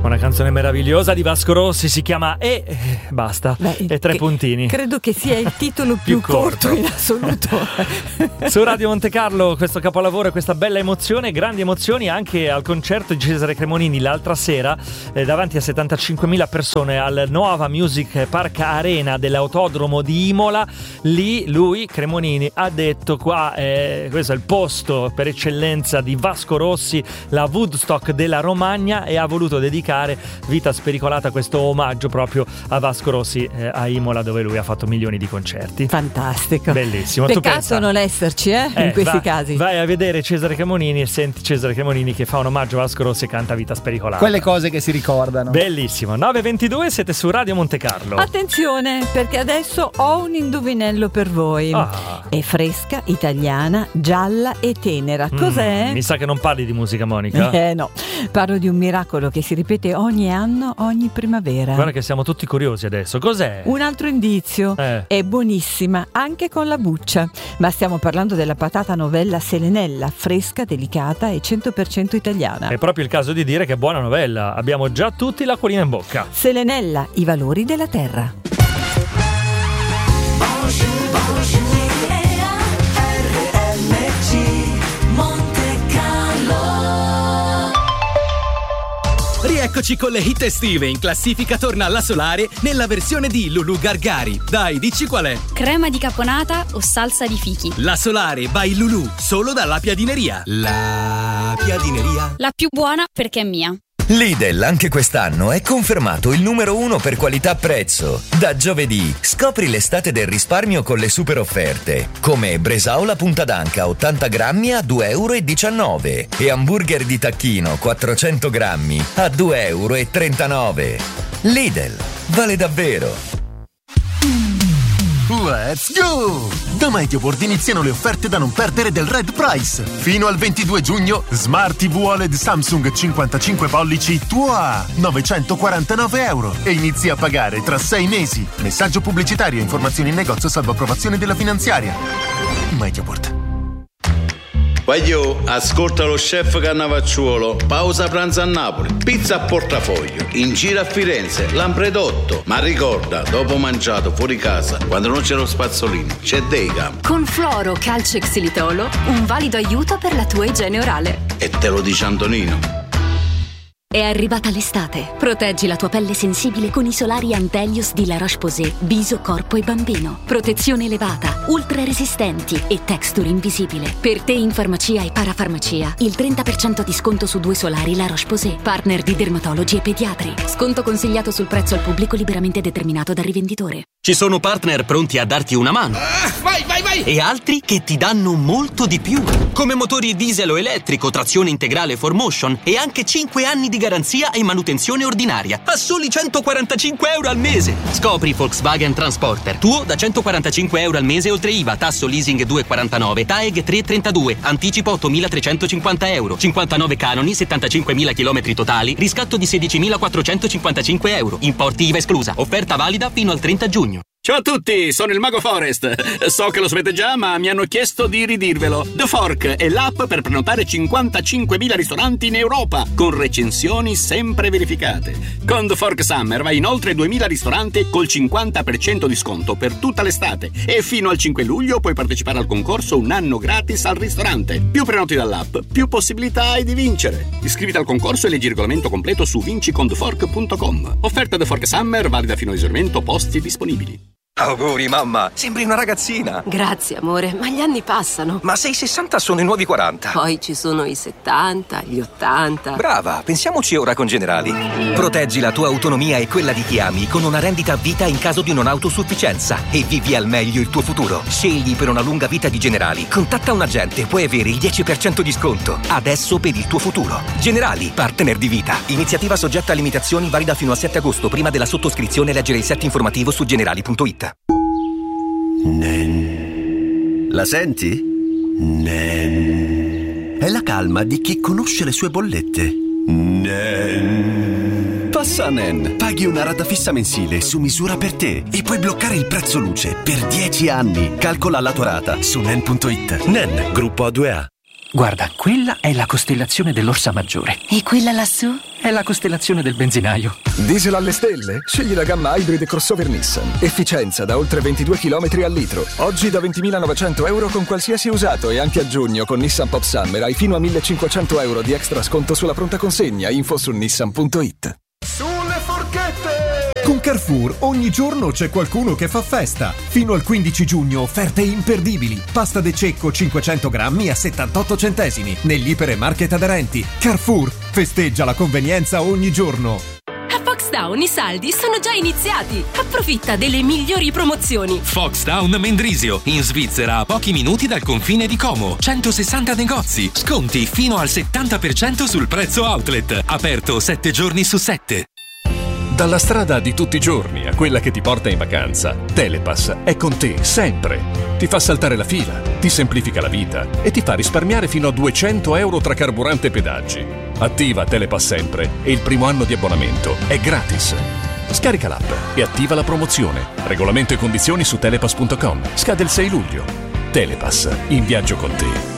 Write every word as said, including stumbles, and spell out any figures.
Una canzone meravigliosa di Vasco Rossi, si chiama E eh, basta. Beh, e tre puntini. Credo che sia il titolo più, più corto. corto in assoluto. Su Radio Monte Carlo questo capolavoro e questa bella emozione, grandi emozioni anche al concerto di Cesare Cremonini l'altra sera eh, davanti a settantacinquemila persone al Nuova Music Park Arena dell'autodromo di Imola. Lì lui, Cremonini, ha detto qua eh, questo è il posto per eccellenza di Vasco Rossi, la Woodstock della Romagna, e ha voluto dedicare Vita Spericolata, questo omaggio proprio a Vasco Rossi eh, a Imola, dove lui ha fatto milioni di concerti. Fantastico, bellissimo. Peccato non esserci eh, eh, in questi va, casi. Vai a vedere Cesare Cremonini e senti Cesare Cremonini che fa un omaggio a Vasco Rossi e canta Vita Spericolata. Quelle cose che si ricordano. Bellissimo. nove e ventidue, siete su Radio Monte Carlo. Attenzione, perché adesso ho un indovinello per voi. Ah. È fresca, italiana, gialla e tenera. Cos'è? Mm, mi sa che non parli di musica, Monica. Eh no, parlo di un miracolo che si ripete ogni anno, ogni primavera. Guarda che siamo tutti curiosi adesso. Cos'è? Un altro indizio. Eh. È buonissima anche con la buccia. Ma stiamo parlando della patata novella Selenella, fresca, delicata e cento per cento italiana. È proprio il caso di dire che è buona novella. Abbiamo già tutti l'acquolina in bocca. Selenella, i valori della terra. Rieccoci con le hit estive. In classifica torna La Solare nella versione di Lulu Gargari. Dai, dici qual è? Crema di caponata o salsa di fichi? La Solare by Lulu, solo dalla Piadineria. La Piadineria. La più buona perché è mia. Lidl anche quest'anno è confermato il numero uno per qualità-prezzo. Da giovedì scopri l'estate del risparmio con le super offerte, come Bresaola punta d'anca ottanta grammi a due euro e diciannove e hamburger di tacchino quattrocento grammi a due euro e trentanove. Lidl, vale davvero. Let's go! Da Mediaport iniziano le offerte da non perdere del Red Price. Fino al ventidue giugno, Smart T V O L E D Samsung cinquantacinque pollici tuo a novecentoquarantanove euro e inizi a pagare tra sei mesi. Messaggio pubblicitario e informazioni in negozio salvo approvazione della finanziaria. Mediaport. Voglio, ascolta lo chef Cannavacciuolo. Pausa pranzo a Napoli, pizza a portafoglio, in giro a Firenze, Lampredotto. Ma ricorda, dopo mangiato fuori casa, quando non c'è lo spazzolino, c'è Degam. Con Fluoro Calcio e Xilitolo, un valido aiuto per la tua igiene orale. E te lo dice Antonino. È arrivata l'estate. Proteggi la tua pelle sensibile con i solari Antelios di La Roche-Posay, viso, corpo e bambino. Protezione elevata, ultra resistenti e texture invisibile. Per te in farmacia e parafarmacia, il trenta per cento di sconto su due solari La Roche-Posay, partner di dermatologi e pediatri. Sconto consigliato sul prezzo al pubblico liberamente determinato dal rivenditore. Ci sono partner pronti a darti una mano. Ah, vai, vai, vai! E altri che ti danno molto di più. Come motori diesel o elettrico, trazione integrale four motion e anche cinque anni di garanzia e manutenzione ordinaria a soli centoquarantacinque euro al mese. Scopri Volkswagen Transporter, tuo da centoquarantacinque euro al mese oltre I V A, tasso leasing due virgola quarantanove, T A E G tre virgola trentadue, anticipo ottomilatrecentocinquanta euro, cinquantanove canoni, settantacinquemila chilometri totali, riscatto di sedicimilaquattrocentocinquantacinque euro, importi I V A esclusa, offerta valida fino al trenta giugno. Ciao a tutti, sono il Mago Forest. So che lo sapete già, ma mi hanno chiesto di ridirvelo. The Fork è l'app per prenotare cinquantacinquemila ristoranti in Europa, con recensioni sempre verificate. Con The Fork Summer vai in oltre duemila ristoranti col cinquanta per cento di sconto per tutta l'estate. E fino al cinque luglio puoi partecipare al concorso un anno gratis al ristorante. Più prenoti dall'app, più possibilità hai di vincere. Iscriviti al concorso e leggi il regolamento completo su vinci con the fork punto com. Offerta The Fork Summer valida fino a esaurimento, posti disponibili. Auguri mamma, sembri una ragazzina. Grazie amore, ma gli anni passano. Ma se i sessanta sono i nuovi quaranta. Poi ci sono i settanta, gli ottanta. Brava, pensiamoci ora con Generali. Proteggi la tua autonomia e quella di chi ami con una rendita a vita in caso di non autosufficienza e vivi al meglio il tuo futuro. Scegli per una lunga vita di Generali. Contatta un agente, puoi avere il dieci per cento di sconto. Adesso per il tuo futuro. Generali, partner di vita. Iniziativa soggetta a limitazioni, valida fino al sette agosto. Prima della sottoscrizione leggere il set informativo su generali punto it. Nen. La senti? Nen. È la calma di chi conosce le sue bollette. Nen. Passa a Nen. Paghi una rata fissa mensile su misura per te e puoi bloccare il prezzo luce per dieci anni. Calcola la tua rata su nen punto it. Nen, gruppo A due A. Guarda, quella è la costellazione dell'Orsa Maggiore. E quella lassù? è la costellazione del benzinaio. Diesel alle stelle? Scegli la gamma Hybrid crossover Nissan. Efficienza da oltre ventidue chilometri al litro. Oggi da ventimilanovecento euro con qualsiasi usato e anche a giugno con Nissan Pop Summer hai fino a millecinquecento euro di extra sconto sulla pronta consegna. Info su nissan punto it. Sulle forchette! Con Carrefour ogni giorno c'è qualcuno che fa festa. Fino al quindici giugno offerte imperdibili. Pasta de cecco cinquecento grammi a settantotto centesimi negli ipermarket aderenti. Carrefour festeggia la convenienza ogni giorno. A Foxtown i saldi sono già iniziati. Approfitta delle migliori promozioni. Foxtown Mendrisio, in Svizzera a pochi minuti dal confine di Como. centosessanta negozi, sconti fino al settanta per cento sul prezzo outlet. Aperto sette giorni su sette. Dalla strada di tutti i giorni a quella che ti porta in vacanza, Telepass è con te sempre. Ti fa saltare la fila, ti semplifica la vita e ti fa risparmiare fino a duecento euro tra carburante e pedaggi. Attiva Telepass sempre e il primo anno di abbonamento è gratis. Scarica l'app e attiva la promozione. Regolamento e condizioni su telepass punto com. Scade il sei luglio. Telepass, in viaggio con te.